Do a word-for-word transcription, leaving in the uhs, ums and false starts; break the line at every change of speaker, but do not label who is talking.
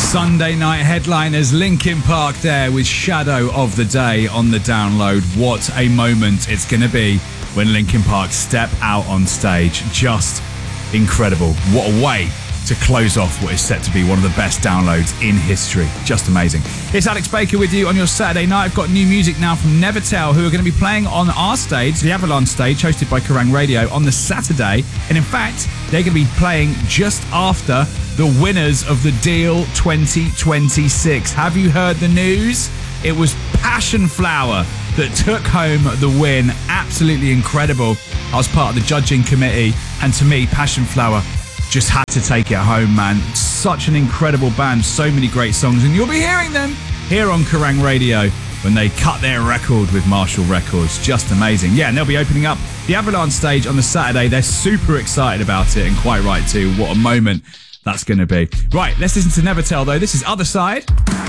Sunday night headliners, Linkin Park there with Shadow of the Day on the download. What a moment it's going to be when Linkin Park step out on stage. Just incredible. What a way to close off what is set to be one of the best downloads in history. Just amazing. It's Alex Baker with you on your Saturday night. I've got new music now from Nevertell, who are going to be playing on our stage, the Avalon stage, hosted by Kerrang Radio, on the Saturday. And in fact, they're going to be playing just after the winners of the Deal twenty twenty-six. Have you heard the news? It was Passion Flower that took home the win. Absolutely incredible. I was part of the judging committee, and to me, Passion Flower just had to take it home, man. Such an incredible band, so many great songs, and you'll be hearing them here on Kerrang Radio when they cut their record with Marshall Records. Just amazing. Yeah, and they'll be opening up the Avalon stage on the Saturday. They're super excited about it, and quite right too. What a moment that's going to be. Right, let's listen to Nevertell though. This is Other Side.